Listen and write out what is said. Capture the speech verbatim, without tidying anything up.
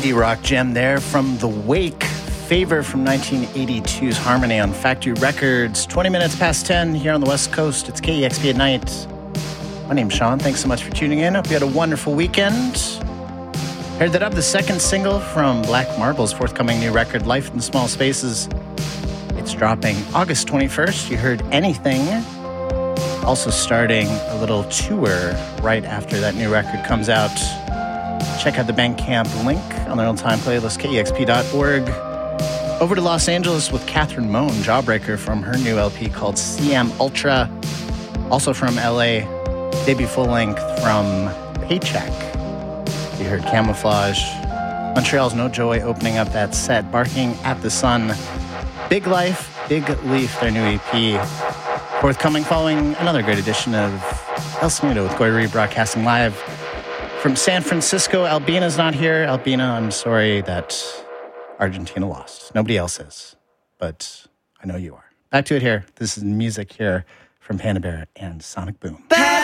indie rock gem there from The Wake. Favor from nineteen eighty-two's Harmony on Factory Records. twenty minutes past ten here on the West Coast. It's K E X P at night. My name's Sean. Thanks so much for tuning in. Hope you had a wonderful weekend. Heard that up, the second single from Black Marble's forthcoming new record, Life in Small Spaces. It's dropping August twenty-first. You heard Anything. Also starting a little tour right after that new record comes out. Check out the Bandcamp link on their own-time playlist, K E X P dot org. Over to Los Angeles with Catherine Moan, Jawbreaker, from her new L P called C M Ultra. Also from L A, debut full-length from Paycheck. You heard Camouflage. Montreal's No Joy opening up that set. Barking at the Sun. Big Life, Big Leaf, their new E P. Forthcoming following another great edition of El Sonido with Goy Reed, broadcasting live from San Francisco. Albina's not here. Albina, I'm sorry that Argentina lost. Nobody else is, but I know you are. Back to it here. This is music here from Panda Bear and Sonic Boom. Bye.